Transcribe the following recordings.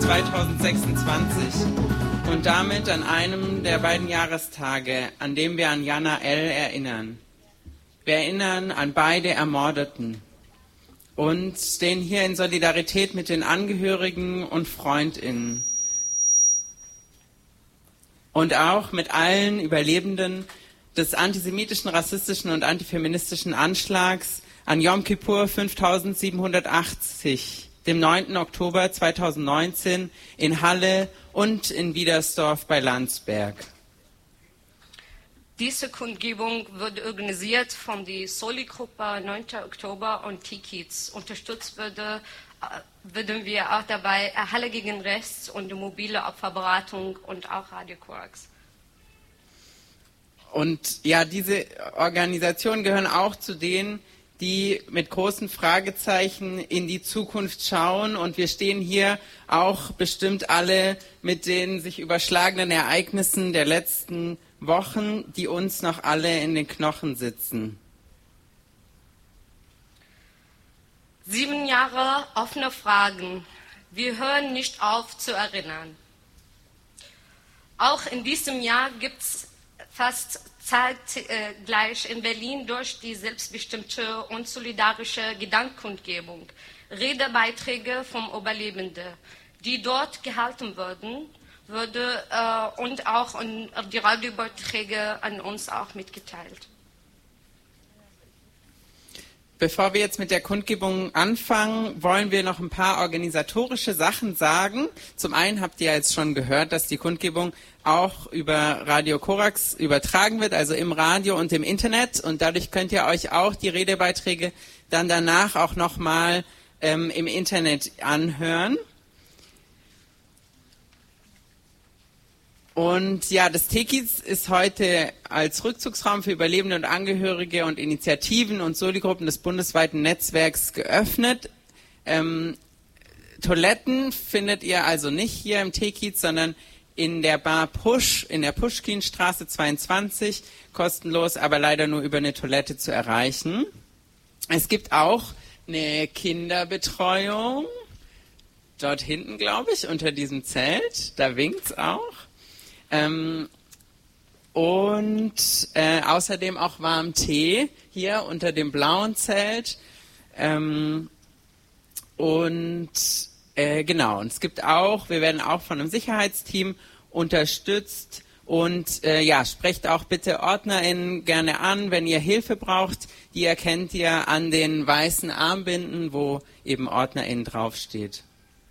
2026 und damit an einem der beiden Jahrestage, an dem wir an Jana L. erinnern. Wir erinnern an beide Ermordeten und stehen hier in Solidarität mit den Angehörigen und FreundInnen und auch mit allen Überlebenden des antisemitischen, rassistischen und antifeministischen Anschlags an Yom Kippur 5780, dem 9. Oktober 2019 in Halle und in Wiedersdorf bei Landsberg. Diese Kundgebung wird organisiert von der Soli-Gruppe 9. Oktober und T-Kids. Unterstützt würden wir auch dabei Halle gegen Rechts und die mobile Opferberatung und auch Radio Korax. Und ja, diese Organisationen gehören auch zu denen, die mit großen Fragezeichen in die Zukunft schauen. Und wir stehen hier auch bestimmt alle mit den sich überschlagenen Ereignissen der letzten Wochen, die uns noch alle in den Knochen sitzen. 7 Jahre offene Fragen. Wir hören nicht auf zu erinnern. Auch in diesem Jahr gibt es fast zeitgleich in Berlin durch die selbstbestimmte und solidarische Gedankenkundgebung Redebeiträge vom Überlebenden, die dort gehalten würde und auch die Radiobeiträge an uns auch mitgeteilt. Bevor wir jetzt mit der Kundgebung anfangen, wollen wir noch ein paar organisatorische Sachen sagen. Zum einen habt ihr jetzt schon gehört, dass die Kundgebung auch über Radio Korax übertragen wird, also im Radio und im Internet. Und dadurch könnt ihr euch auch die Redebeiträge dann danach auch nochmal im Internet anhören. Und ja, das T-Kids ist heute als Rückzugsraum für Überlebende und Angehörige und Initiativen und Soli-Gruppen des bundesweiten Netzwerks geöffnet. Toiletten findet ihr also nicht hier im T-Kids, sondern in der Bar Push, in der Puschkinstraße 22, kostenlos, aber leider nur über eine Toilette zu erreichen. Es gibt auch eine Kinderbetreuung, dort hinten, glaube ich, unter diesem Zelt, da winkt's auch. Außerdem auch warm Tee hier unter dem blauen Zelt. Und es gibt auch, wir werden auch von einem Sicherheitsteam unterstützt und sprecht auch bitte OrdnerInnen gerne an, wenn ihr Hilfe braucht. Die erkennt ihr an den weißen Armbinden, wo eben OrdnerInnen draufsteht.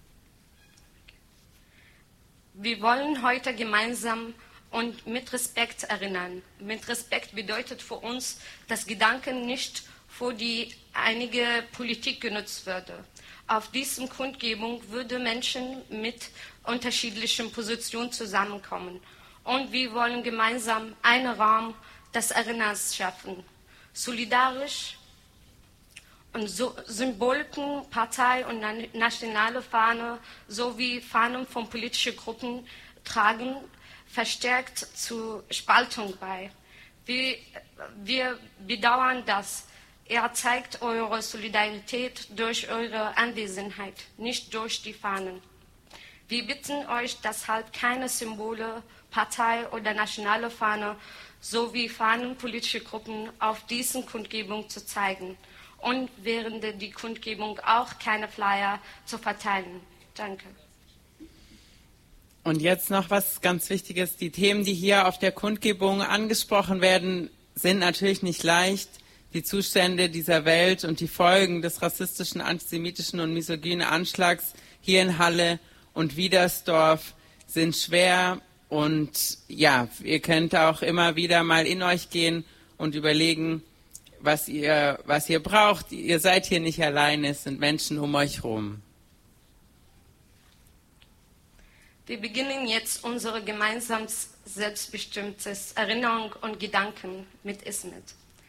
Wir wollen heute gemeinsam und mit Respekt erinnern. Mit Respekt bedeutet für uns, dass Gedanken nicht für die einige Politik genutzt würde. Auf diesem Kundgebung würden Menschen mit unterschiedlichen Positionen zusammenkommen. Und wir wollen gemeinsam einen Raum des Erinnerns schaffen. Solidarisch und Symboliken, Partei und nationale Fahne sowie Fahnen von politischen Gruppen tragen verstärkt zur Spaltung bei. Wir bedauern das. Ihr zeigt eure Solidarität durch eure Anwesenheit, nicht durch die Fahnen. Wir bitten euch deshalb, keine Symbole, Partei oder nationale Fahne sowie Fahnen politischer Gruppen auf diesen Kundgebung zu zeigen. Und während der Kundgebung auch keine Flyer zu verteilen. Danke. Und jetzt noch was ganz Wichtiges. Die Themen, die hier auf der Kundgebung angesprochen werden, sind natürlich nicht leicht. Die Zustände dieser Welt und die Folgen des rassistischen, antisemitischen und misogynen Anschlags hier in Halle und Wiedersdorf sind schwer. Und ja, ihr könnt auch immer wieder mal in euch gehen und überlegen, was ihr braucht. Ihr seid hier nicht alleine, es sind Menschen um euch herum. Wir beginnen jetzt unsere gemeinsam selbstbestimmtes Erinnerung und Gedanken mit Ismet.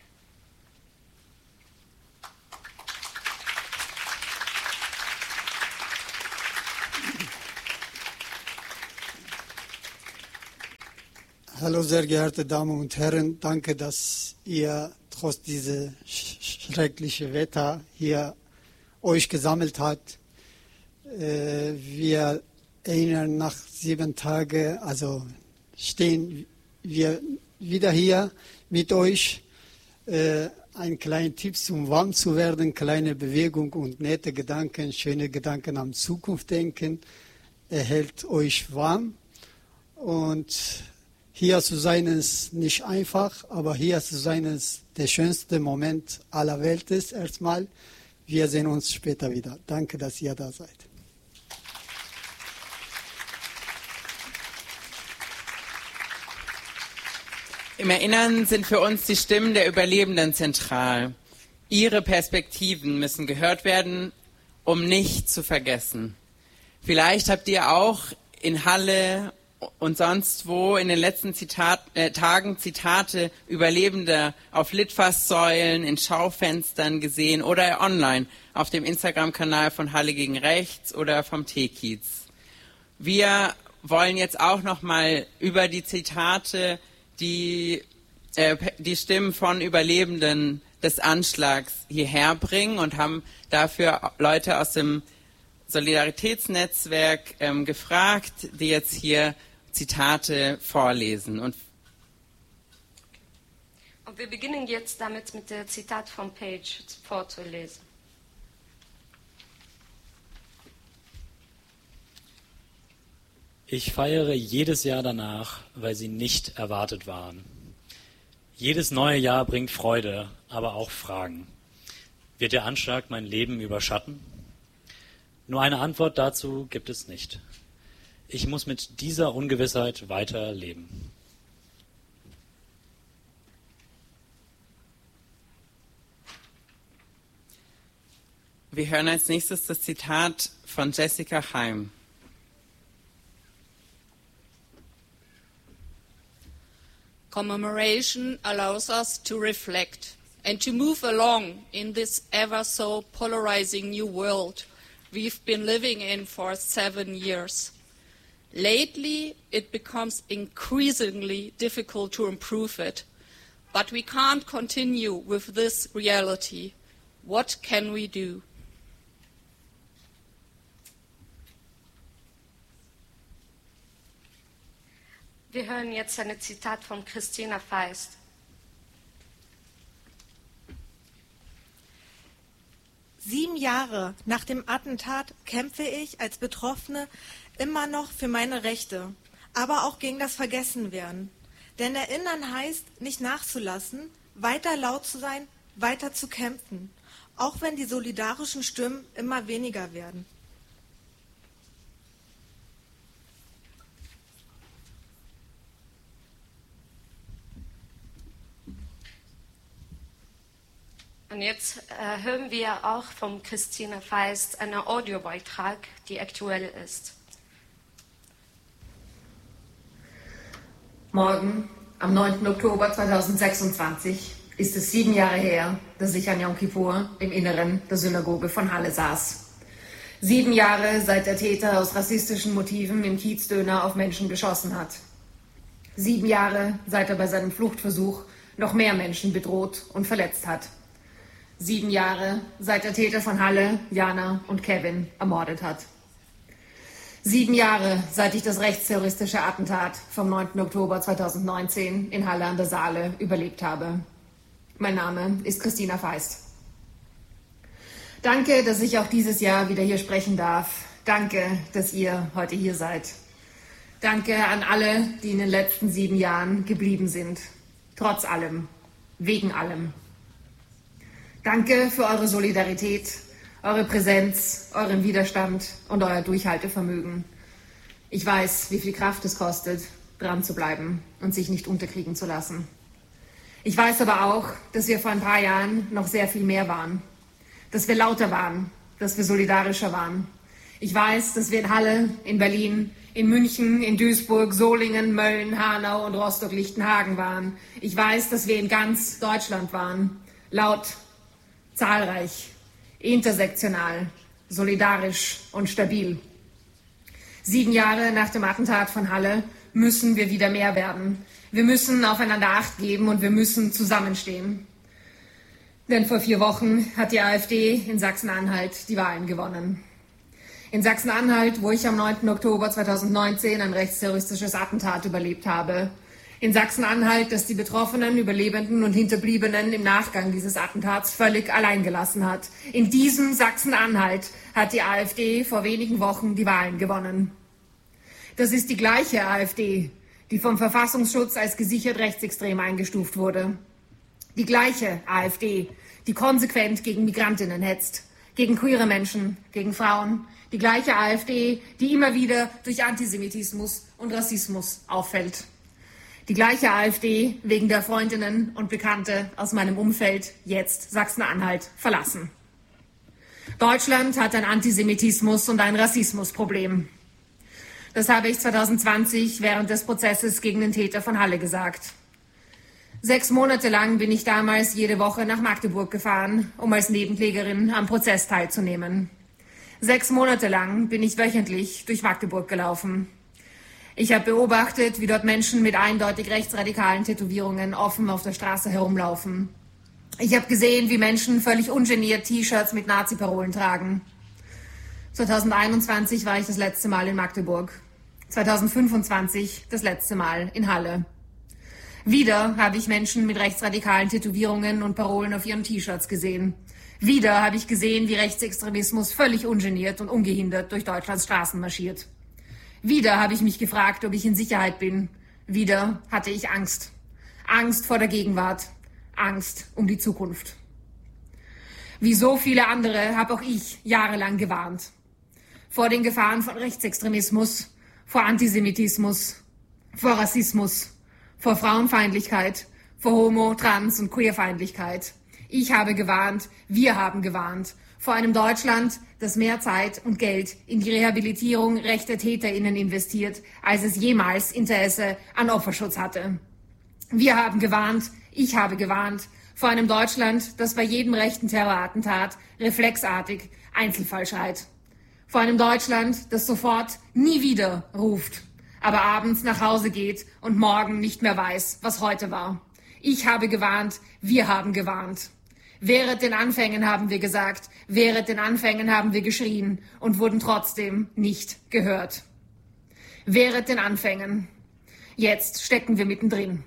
Hallo, sehr geehrte Damen und Herren, danke, dass ihr trotz dieses schrecklichen Wetter hier euch gesammelt habt. Wir erinnern, nach 7 Tagen, also stehen wir wieder hier mit euch. Ein kleiner Tipp, um warm zu werden, kleine Bewegung und nette Gedanken, schöne Gedanken an Zukunft denken, hält euch warm. Und hier zu sein ist nicht einfach, aber hier zu sein ist der schönste Moment aller Welt ist erstmal. Wir sehen uns später wieder. Danke, dass ihr da seid. Im Erinnern sind für uns die Stimmen der Überlebenden zentral. Ihre Perspektiven müssen gehört werden, um nicht zu vergessen. Vielleicht habt ihr auch in Halle und sonst wo in den letzten Tagen Zitate Überlebender auf Litfaßsäulen, in Schaufenstern gesehen oder online auf dem Instagram-Kanal von Halle gegen Rechts oder vom T-Kiez. Wir wollen jetzt auch nochmal über die Zitate die Stimmen von Überlebenden des Anschlags hierher bringen und haben dafür Leute aus dem Solidaritätsnetzwerk gefragt, die jetzt hier Zitate vorlesen. Und wir beginnen jetzt damit, mit dem Zitat von Page vorzulesen. Ich feiere jedes Jahr danach, weil sie nicht erwartet waren. Jedes neue Jahr bringt Freude, aber auch Fragen. Wird der Anschlag mein Leben überschatten? Nur eine Antwort dazu gibt es nicht. Ich muss mit dieser Ungewissheit weiter leben. wir hören als nächstes das Zitat von Jessica Heim. Commemoration allows us to reflect and to move along in this ever so polarizing new world we've been living in for 7 years. Lately, it becomes increasingly difficult to improve it, but we can't continue with this reality. What can we do? Wir hören jetzt ein Zitat von Christina Feist. Sieben Jahre nach dem Attentat kämpfe ich als Betroffene immer noch für meine Rechte, aber auch gegen das Vergessenwerden. Denn erinnern heißt, nicht nachzulassen, weiter laut zu sein, weiter zu kämpfen, auch wenn die solidarischen Stimmen immer weniger werden. Und jetzt hören wir auch von Christina Feist einen Audiobeitrag, die aktuell ist. Morgen, am 9. Oktober 2026, ist es 7 Jahre her, dass ich an Yom Kippur im Inneren der Synagoge von Halle saß. 7 Jahre, seit der Täter aus rassistischen Motiven im Kiezdöner auf Menschen geschossen hat. 7 Jahre, seit er bei seinem Fluchtversuch noch mehr Menschen bedroht und verletzt hat. 7 Jahre, seit der Täter von Halle, Jana und Kevin ermordet hat. 7 Jahre, seit ich das rechtsterroristische Attentat vom 9. Oktober 2019 in Halle an der Saale überlebt habe. Mein Name ist Christina Feist. Danke, dass ich auch dieses Jahr wieder hier sprechen darf. Danke, dass ihr heute hier seid. Danke an alle, die in den letzten 7 Jahren geblieben sind. Trotz allem, wegen allem. Danke für eure Solidarität, eure Präsenz, euren Widerstand und euer Durchhaltevermögen. Ich weiß, wie viel Kraft es kostet, dran zu bleiben und sich nicht unterkriegen zu lassen. Ich weiß aber auch, dass wir vor ein paar Jahren noch sehr viel mehr waren. Dass wir lauter waren, dass wir solidarischer waren. Ich weiß, dass wir in Halle, in Berlin, in München, in Duisburg, Solingen, Mölln, Hanau und Rostock-Lichtenhagen waren. Ich weiß, dass wir in ganz Deutschland waren. Laut, zahlreich, intersektional, solidarisch und stabil. 7 Jahre nach dem Attentat von Halle müssen wir wieder mehr werden. Wir müssen aufeinander Acht geben und wir müssen zusammenstehen. Denn vor 4 Wochen hat die AfD in Sachsen-Anhalt die Wahlen gewonnen. In Sachsen-Anhalt, wo ich am 9. Oktober 2019 ein rechtsterroristisches Attentat überlebt habe. In Sachsen-Anhalt, das die Betroffenen, Überlebenden und Hinterbliebenen im Nachgang dieses Attentats völlig allein gelassen hat. In diesem Sachsen-Anhalt hat die AfD vor wenigen Wochen die Wahlen gewonnen. Das ist die gleiche AfD, die vom Verfassungsschutz als gesichert rechtsextrem eingestuft wurde. Die gleiche AfD, die konsequent gegen Migrantinnen hetzt, gegen queere Menschen, gegen Frauen. Die gleiche AfD, die immer wieder durch Antisemitismus und Rassismus auffällt. Die gleiche AfD, wegen der Freundinnen und Bekannte aus meinem Umfeld jetzt Sachsen-Anhalt verlassen. Deutschland hat ein Antisemitismus- und ein Rassismusproblem. Das habe ich 2020 während des Prozesses gegen den Täter von Halle gesagt. 6 Monate lang bin ich damals jede Woche nach Magdeburg gefahren, um als Nebenklägerin am Prozess teilzunehmen. 6 Monate lang bin ich wöchentlich durch Magdeburg gelaufen. Ich habe beobachtet, wie dort Menschen mit eindeutig rechtsradikalen Tätowierungen offen auf der Straße herumlaufen. Ich habe gesehen, wie Menschen völlig ungeniert T-Shirts mit Nazi-Parolen tragen. 2021 war ich das letzte Mal in Magdeburg. 2025 das letzte Mal in Halle. Wieder habe ich Menschen mit rechtsradikalen Tätowierungen und Parolen auf ihren T-Shirts gesehen. Wieder habe ich gesehen, wie Rechtsextremismus völlig ungeniert und ungehindert durch Deutschlands Straßen marschiert. Wieder habe ich mich gefragt, ob ich in Sicherheit bin. Wieder hatte ich Angst. Angst vor der Gegenwart. Angst um die Zukunft. Wie so viele andere habe auch ich jahrelang gewarnt. Vor den Gefahren von Rechtsextremismus, vor Antisemitismus, vor Rassismus, vor Frauenfeindlichkeit, vor Homo-, Trans- und Queerfeindlichkeit. Ich habe gewarnt, wir haben gewarnt. Vor einem Deutschland, das mehr Zeit und Geld in die Rehabilitierung rechter TäterInnen investiert, als es jemals Interesse an Opferschutz hatte. Wir haben gewarnt, ich habe gewarnt, vor einem Deutschland, das bei jedem rechten Terrorattentat reflexartig Einzelfall schreit. Vor einem Deutschland, das sofort nie wieder ruft, aber abends nach Hause geht und morgen nicht mehr weiß, was heute war. Ich habe gewarnt, wir haben gewarnt. Während den Anfängen haben wir gesagt, während den Anfängen haben wir geschrien und wurden trotzdem nicht gehört. Während den Anfängen. Jetzt stecken wir mittendrin.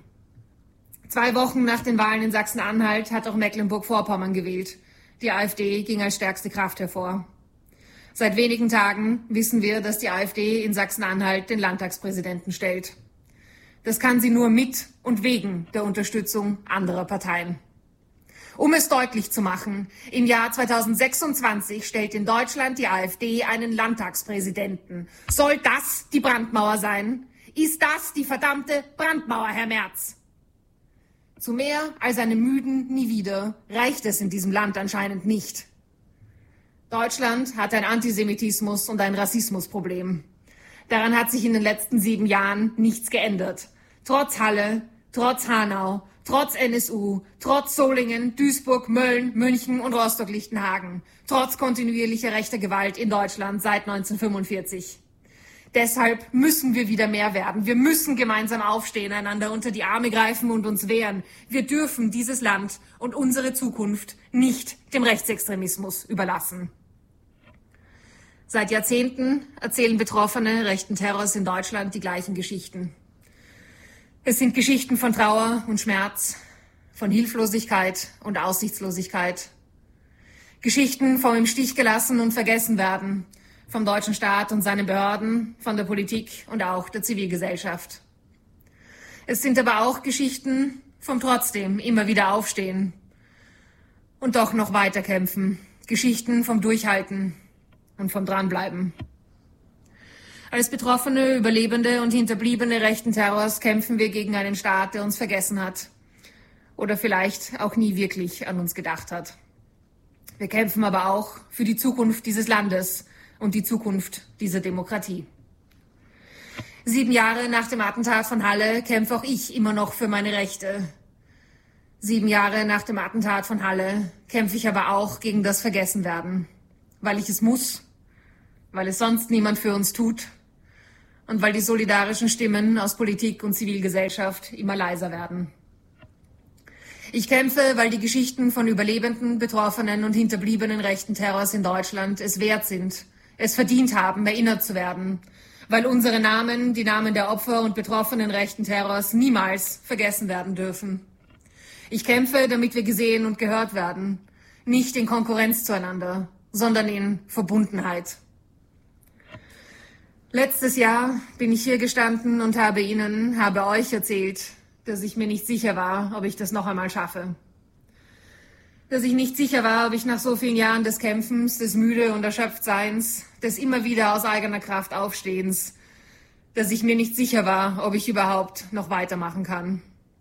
2 Wochen nach den Wahlen in Sachsen-Anhalt hat auch Mecklenburg-Vorpommern gewählt. Die AfD ging als stärkste Kraft hervor. Seit wenigen Tagen wissen wir, dass die AfD in Sachsen-Anhalt den Landtagspräsidenten stellt. Das kann sie nur mit und wegen der Unterstützung anderer Parteien. Um es deutlich zu machen, im Jahr 2026 stellt in Deutschland die AfD einen Landtagspräsidenten. Soll das die Brandmauer sein? Ist das die verdammte Brandmauer, Herr Merz? Zu mehr als einem müden Nie wieder reicht es in diesem Land anscheinend nicht. Deutschland hat ein Antisemitismus- und ein Rassismusproblem. Daran hat sich in den letzten 7 Jahren nichts geändert. Trotz Halle, trotz Hanau, trotz NSU, trotz Solingen, Duisburg, Mölln, München und Rostock-Lichtenhagen, trotz kontinuierlicher rechter Gewalt in Deutschland seit 1945. Deshalb müssen wir wieder mehr werden. Wir müssen gemeinsam aufstehen, einander unter die Arme greifen und uns wehren. Wir dürfen dieses Land und unsere Zukunft nicht dem Rechtsextremismus überlassen. Seit Jahrzehnten erzählen Betroffene rechten Terrors in Deutschland die gleichen Geschichten. Es sind Geschichten von Trauer und Schmerz, von Hilflosigkeit und Aussichtslosigkeit. Geschichten vom im Stich gelassen und vergessen werden, vom deutschen Staat und seinen Behörden, von der Politik und auch der Zivilgesellschaft. Es sind aber auch Geschichten vom trotzdem immer wieder aufstehen und doch noch weiterkämpfen. Geschichten vom Durchhalten und vom Dranbleiben. Als Betroffene, Überlebende und Hinterbliebene rechten Terrors kämpfen wir gegen einen Staat, der uns vergessen hat oder vielleicht auch nie wirklich an uns gedacht hat. Wir kämpfen aber auch für die Zukunft dieses Landes und die Zukunft dieser Demokratie. 7 Jahre nach dem Attentat von Halle kämpfe auch ich immer noch für meine Rechte. 7 Jahre nach dem Attentat von Halle kämpfe ich aber auch gegen das Vergessenwerden, weil ich es muss, weil es sonst niemand für uns tut und weil die solidarischen Stimmen aus Politik und Zivilgesellschaft immer leiser werden. Ich kämpfe, weil die Geschichten von Überlebenden, Betroffenen und Hinterbliebenen rechten Terrors in Deutschland es wert sind, es verdient haben, erinnert zu werden, weil unsere Namen, die Namen der Opfer und Betroffenen rechten Terrors, niemals vergessen werden dürfen. Ich kämpfe, damit wir gesehen und gehört werden, nicht in Konkurrenz zueinander, sondern in Verbundenheit. Letztes Jahr bin ich hier gestanden und habe euch erzählt, dass ich mir nicht sicher war, ob ich das noch einmal schaffe. Dass ich nicht sicher war, ob ich nach so vielen Jahren des Kämpfens, des müde und Erschöpftseins, des immer wieder aus eigener Kraft Aufstehens, dass ich mir nicht sicher war, ob ich überhaupt noch weitermachen kann.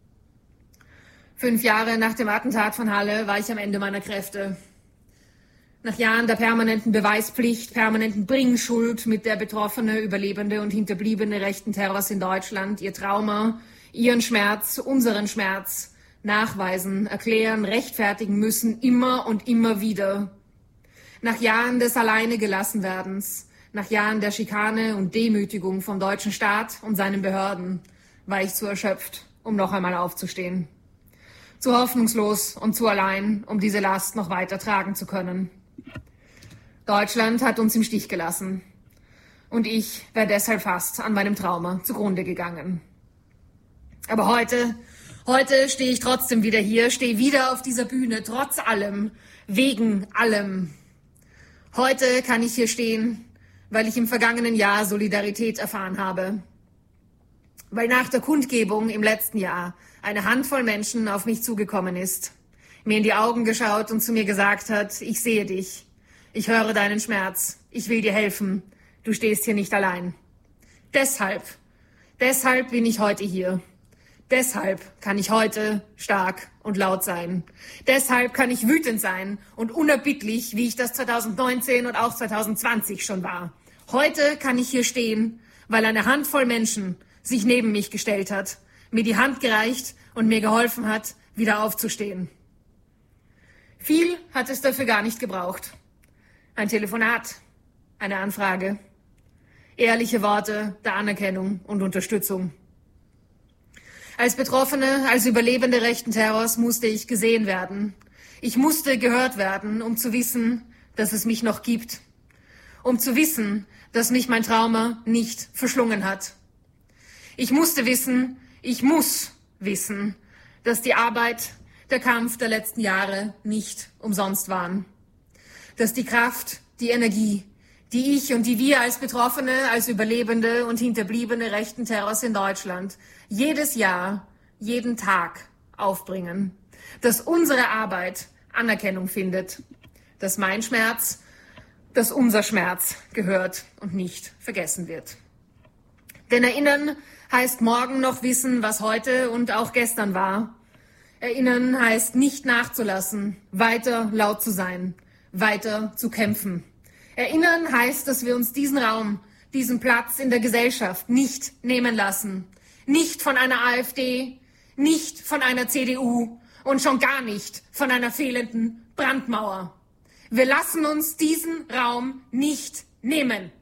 5 Jahre nach dem Attentat von Halle war ich am Ende meiner Kräfte. Nach Jahren der permanenten Beweispflicht, permanenten Bringschuld, mit der Betroffene, Überlebende und Hinterbliebene rechten Terrors in Deutschland ihr Trauma, ihren Schmerz, unseren Schmerz nachweisen, erklären, rechtfertigen müssen, immer und immer wieder. Nach Jahren des Alleinegelassenwerdens, nach Jahren der Schikane und Demütigung vom deutschen Staat und seinen Behörden, war ich zu erschöpft, um noch einmal aufzustehen. Zu hoffnungslos und zu allein, um diese Last noch weiter tragen zu können. Deutschland hat uns im Stich gelassen. Und ich wäre deshalb fast an meinem Trauma zugrunde gegangen. Aber heute stehe ich trotzdem wieder hier, stehe wieder auf dieser Bühne, trotz allem, wegen allem. Heute kann ich hier stehen, weil ich im vergangenen Jahr Solidarität erfahren habe. Weil nach der Kundgebung im letzten Jahr eine Handvoll Menschen auf mich zugekommen ist, mir in die Augen geschaut und zu mir gesagt hat, ich sehe dich, ich höre deinen Schmerz, ich will dir helfen, du stehst hier nicht allein. Deshalb bin ich heute hier. Deshalb kann ich heute stark und laut sein. Deshalb kann ich wütend sein und unerbittlich, wie ich das 2019 und auch 2020 schon war. Heute kann ich hier stehen, weil eine Handvoll Menschen sich neben mich gestellt hat, mir die Hand gereicht und mir geholfen hat, wieder aufzustehen. Viel hat es dafür gar nicht gebraucht. Ein Telefonat, eine Anfrage, ehrliche Worte der Anerkennung und Unterstützung. Als Betroffene, als Überlebende rechten Terrors musste ich gesehen werden. Ich musste gehört werden, um zu wissen, dass es mich noch gibt. Um zu wissen, dass mich mein Trauma nicht verschlungen hat. Ich musste wissen, ich muss wissen, dass die Arbeit, der Kampf der letzten Jahre nicht umsonst waren. Dass die Kraft, die Energie, die ich und die wir als Betroffene, als Überlebende und Hinterbliebene rechten Terrors in Deutschland jedes Jahr, jeden Tag aufbringen. Dass unsere Arbeit Anerkennung findet. Dass mein Schmerz, dass unser Schmerz gehört und nicht vergessen wird. Denn erinnern heißt morgen noch wissen, was heute und auch gestern war. Erinnern heißt nicht nachzulassen, weiter laut zu sein, weiter zu kämpfen. Erinnern heißt, dass wir uns diesen Raum, diesen Platz in der Gesellschaft nicht nehmen lassen. Nicht von einer AfD, nicht von einer CDU und schon gar nicht von einer fehlenden Brandmauer. Wir lassen uns diesen Raum nicht nehmen.